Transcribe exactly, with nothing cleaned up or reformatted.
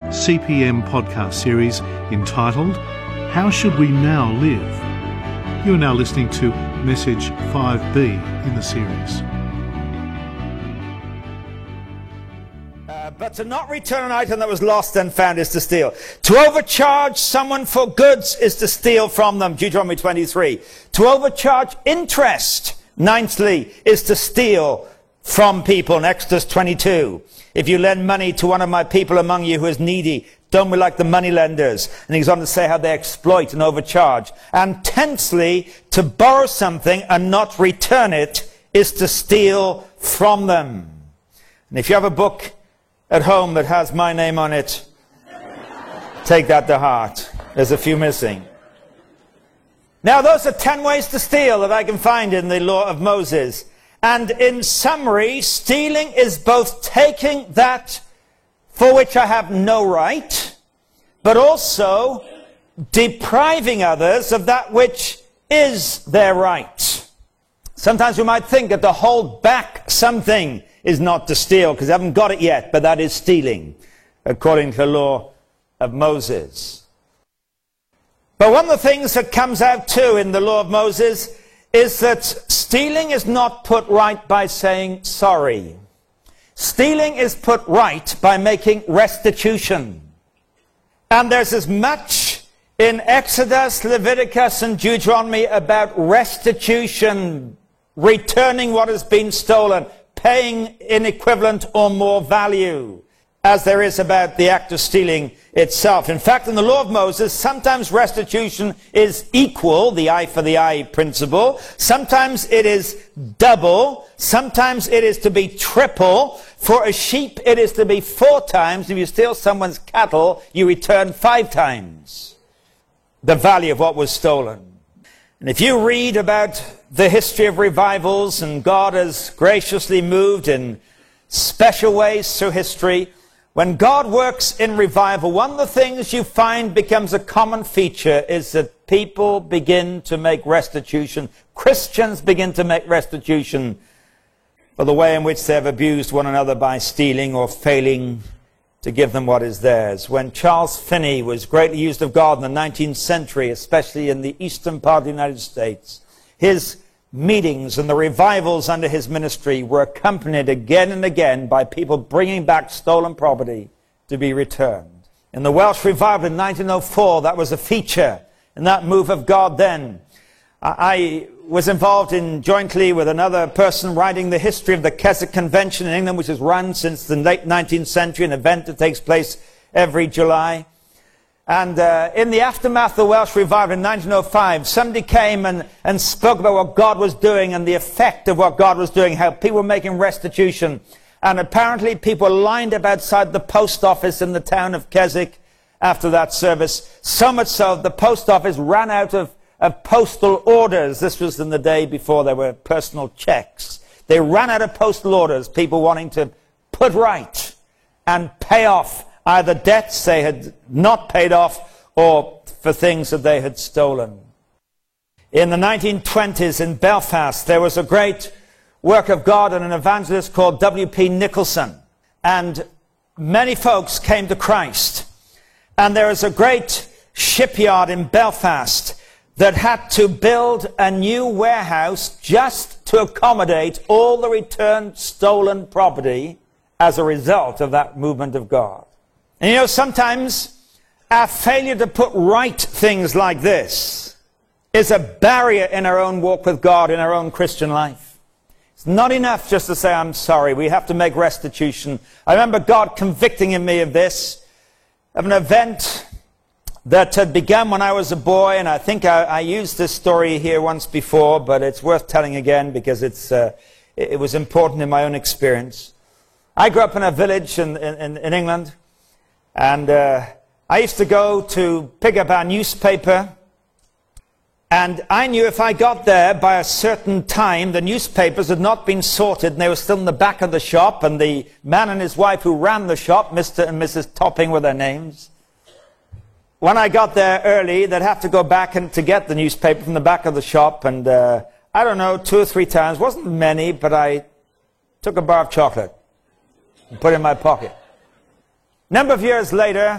C P M podcast series entitled How Should We Now Live? You are now listening to Message five B in the series. Uh, but to not return an item that was lost and found is to steal. To overcharge someone for goods is to steal from them, Deuteronomy twenty-three. To overcharge interest, ninthly, is to steal from people, in Exodus twenty-two. If you lend money to one of my people among you who is needy, don't be like the money lenders. And he's on to say how they exploit and overcharge. And tenthly, to borrow something and not return it is to steal from them. And if you have a book at home that has my name on it, take that to heart. There's a few missing. Now, those are ten ways to steal that I can find in the law of Moses. And in summary, stealing is both taking that for which I have no right, but also depriving others of that which is their right. Sometimes we might think that to hold back something is not to steal because they haven't got it yet, but that is stealing, according to the law of Moses. But one of the things that comes out too in the law of Moses is that stealing is not put right by saying sorry. Stealing is put right by making restitution. And there's as much in Exodus, Leviticus, and Deuteronomy about restitution, returning what has been stolen, paying in equivalent or more value, as there is about the act of stealing itself. In fact, in the law of Moses, sometimes restitution is equal, the eye for the eye principle. Sometimes it is double. Sometimes it is to be triple. For a sheep, it is to be four times. If you steal someone's cattle, you return five times the value of what was stolen. And if you read about the history of revivals, and God has graciously moved in special ways through history, when God works in revival, one of the things you find becomes a common feature is that people begin to make restitution. Christians begin to make restitution for the way in which they have abused one another by stealing or failing to give them what is theirs. When Charles Finney was greatly used of God in the nineteenth century, especially in the eastern part of the United States, his meetings and the revivals under his ministry were accompanied again and again by people bringing back stolen property to be returned. In the Welsh revival in nineteen oh four, that was a feature in that move of God then. I was involved in, jointly with another person, writing the history of the Keswick Convention in England, which has run since the late nineteenth century, an event that takes place every July. And uh, in the aftermath of the Welsh revival in nineteen oh five, somebody came and, and spoke about what God was doing and the effect of what God was doing, how people were making restitution. And apparently people lined up outside the post office in the town of Keswick after that service. So much so, the post office ran out of, of postal orders. This was in the day before there were personal checks. They ran out of postal orders, people wanting to put right and pay off either debts they had not paid off or for things that they had stolen. In the nineteen twenties in Belfast, there was a great work of God and an evangelist called W P Nicholson. And many folks came to Christ. And there is a great shipyard in Belfast that had to build a new warehouse just to accommodate all the returned stolen property as a result of that movement of God. And you know, sometimes our failure to put right things like this is a barrier in our own walk with God, in our own Christian life. It's not enough just to say, I'm sorry. We have to make restitution. I remember God convicting in me of this, of an event that had begun when I was a boy, and I think I, I used this story here once before, but it's worth telling again because it's, uh, it, it was important in my own experience. I grew up in a village in, in, in England. And uh, I used to go to pick up our newspaper, and I knew if I got there by a certain time, the newspapers had not been sorted, and they were still in the back of the shop, and the man and his wife who ran the shop, Mister and Missus Topping were their names. When I got there early, they'd have to go back and to get the newspaper from the back of the shop, and uh, I don't know, two or three times, wasn't many, but I took a bar of chocolate and put it in my pocket. Number of years later,